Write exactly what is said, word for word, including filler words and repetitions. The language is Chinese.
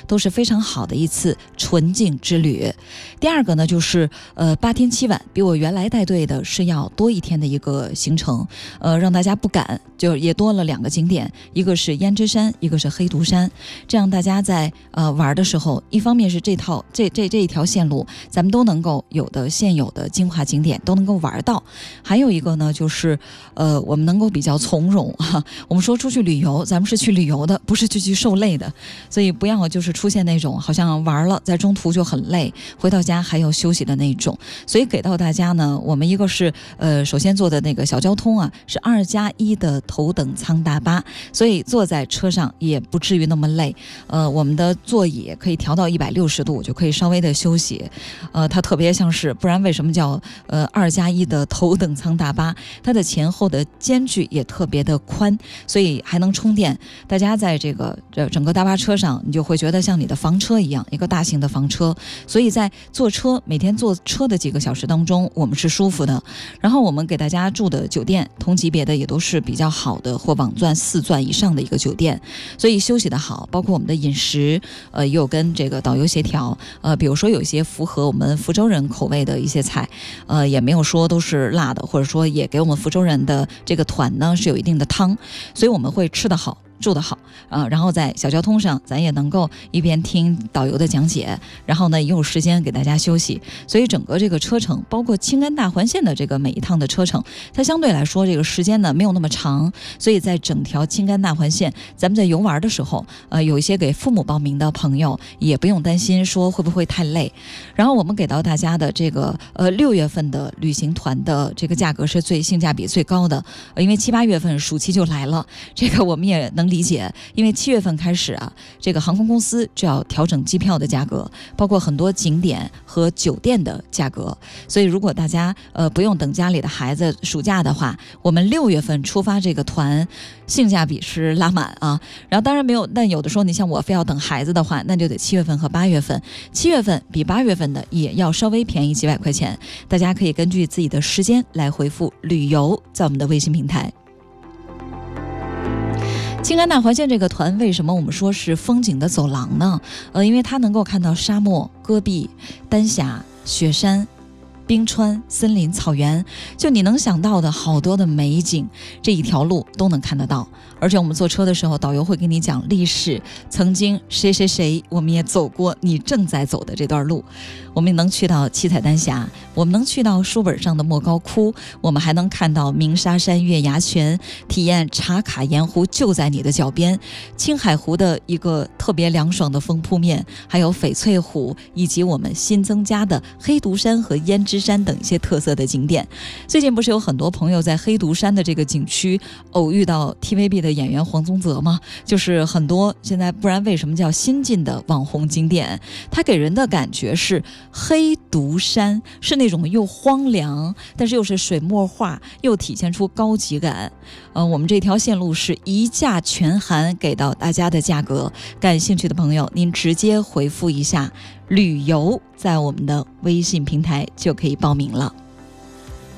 都是非常好的一次纯净之旅。第二个呢，就是呃八天七晚，比我原来带队的是要多一天的一个行程，呃让大家不赶，就也多了两个景点，一个是胭脂山，一个是黑独山，这样大家在呃玩的时候，一方面是这套这这这一条线路咱们都能够有的现有的精华景点都能够玩到，还有一个呢就是呃我们能够比较从容哈、啊。我们说出去旅游，咱们是去旅游的，不是去去受累的，所以不要就是出现那种好像玩了在中途就很累，回到家还要休息的那种。所以给到大家呢，我们一个是呃首先坐的那个小交通啊，是二加一的头等舱大巴，所以坐在车上也不至于那么累。呃，我们的座椅可以调到一百六十度，就可以稍微的休息。呃，它特别像是，不然为什么叫呃二加一的头等舱大巴？它的前后的间距也特别的宽，所以还能充电。大家在这个这整个大巴车上，你就会觉得像你的房车一样，一个大型的房车。所以在坐车每天坐车的几个小时当中，我们是舒服的。然后我们给大家住的酒店，同级别的也都是比较好的，或网钻四钻以上的一个酒店，所以休息的好。包括我们的饮食，呃，也有跟这个导游协调，呃，比如说有一些符合我们福州人口味的一些菜，呃，也没有说都是辣的，或者说也给我们福州人的这个团呢是有一定的汤，所以我们会吃得好。住得好啊、呃，然后在小交通上，咱也能够一边听导游的讲解，然后呢也有时间给大家休息。所以整个这个车程，包括青甘大环线的这个每一趟的车程，它相对来说这个时间呢没有那么长，所以在整条青甘大环线，咱们在游玩的时候，呃，有一些给父母报名的朋友也不用担心说会不会太累。然后我们给到大家的这个呃六月份的旅行团的这个价格是最性价比最高的，呃、因为七八月份暑期就来了，这个我们也能理解，因为七月份开始啊，这个航空公司就要调整机票的价格，包括很多景点和酒店的价格。所以如果大家呃不用等家里的孩子暑假的话，我们六月份出发这个团性价比是拉满啊。然后当然没有，但有的时候你像我非要等孩子的话，那就得七月份和八月份，七月份比八月份的也要稍微便宜几百块钱。大家可以根据自己的时间来回复旅游，在我们的微信平台。青甘大环线这个团为什么我们说是风景的走廊呢？呃，因为它能够看到沙漠、戈壁、丹霞、雪山、冰川、森林、草原，就你能想到的好多的美景，这一条路都能看得到。而且我们坐车的时候，导游会给你讲历史，曾经谁谁谁，我们也走过你正在走的这段路。我们能去到七彩丹霞，我们能去到书本上的莫高窟，我们还能看到鸣沙山月牙泉，体验茶卡盐湖就在你的脚边，青海湖的一个特别凉爽的风扑面，还有翡翠湖，以及我们新增加的黑独山和胭脂山等一些特色的景点。最近不是有很多朋友在黑独山的这个景区偶遇到 T V B 的演员黄宗泽吗？就是很多现在不然为什么叫新晋的网红景点，它给人的感觉是黑独山是那种又荒凉，但是又是水墨画，又体现出高级感。呃，我们这条线路是一价全含给到大家的价格，感兴趣的朋友您直接回复一下旅游，在我们的微信平台就可以报名了。